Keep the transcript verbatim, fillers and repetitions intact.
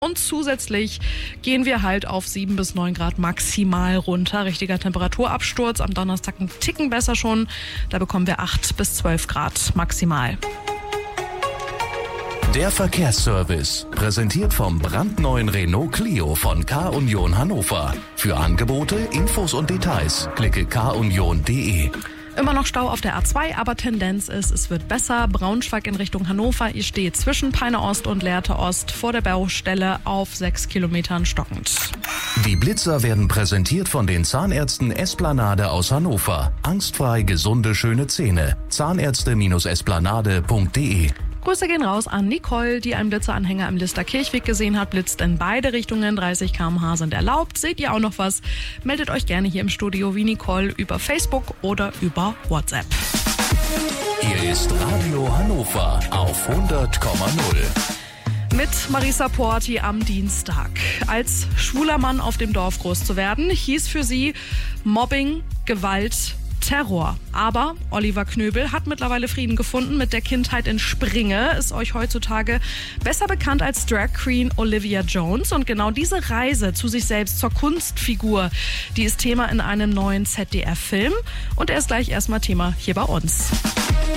Und zusätzlich gehen wir halt auf sieben bis neun Grad maximal runter. Richtiger Temperaturabsturz. Am Donnerstag ein Ticken besser schon. Da bekommen wir acht bis zwölf Grad maximal. Der Verkehrsservice, präsentiert vom brandneuen Renault Clio von K-Union Hannover. Für Angebote, Infos und Details klicke k union punkt d e. Immer noch Stau auf der A zwei, aber Tendenz ist, es wird besser. Braunschweig in Richtung Hannover. Ihr steht zwischen Peine Ost und Lehrte Ost vor der Baustelle auf sechs Kilometern stockend. Die Blitzer werden präsentiert von den Zahnärzten Esplanade aus Hannover. Angstfrei gesunde, schöne Zähne. Zahnärzte Esplanade punkt d e. Grüße gehen raus an Nicole, die einen Blitzeranhänger im Lister Kirchweg gesehen hat. Blitzt in beide Richtungen, dreißig Kilometer pro Stunde sind erlaubt. Seht ihr auch noch was? Meldet euch gerne hier im Studio wie Nicole über Facebook oder über WhatsApp. Hier ist Radio Hannover auf hundert Komma null. Mit Marisa Porti am Dienstag. Als schwuler Mann auf dem Dorf groß zu werden, hieß für sie Mobbing, Gewalt, Terror. Aber Oliver Knöbel hat mittlerweile Frieden gefunden mit der Kindheit in Springe, ist euch heutzutage besser bekannt als Drag Queen Olivia Jones. Und genau diese Reise zu sich selbst, zur Kunstfigur, die ist Thema in einem neuen Z D F-Film. Und er ist gleich erstmal Thema hier bei uns.